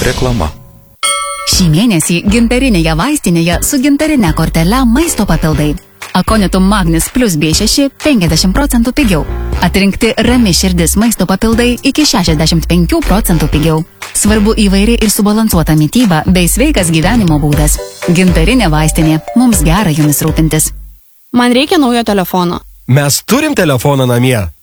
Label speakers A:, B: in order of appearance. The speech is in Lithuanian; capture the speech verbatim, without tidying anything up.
A: Reklama.
B: Šį mėnesį gintarinėje vaistinėje su gintarine kortele maisto papildai. Akonitum Magnis plus B šeši penkiasdešimt procentų pigiau. Atrinkti Rami širdis maisto papildai iki šešiasdešimt penkių procentų pigiau. Svarbu įvairi ir subalansuota mityba bei sveikas gyvenimo būdas. Gintarinė vaistinė. Mums gera jumis rūpintis.
C: Man reikia naujo telefono.
D: Mes turim telefoną namie.